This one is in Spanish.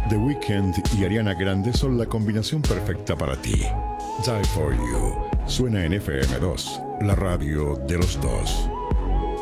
The Weeknd y Ariana Grande son la combinación perfecta para ti. Die For You suena en FM2, la radio de los dos.